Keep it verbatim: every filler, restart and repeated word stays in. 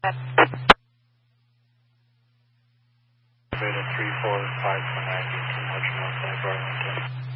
Beta three four five four nine, eighteen hundred Northside, Burlington.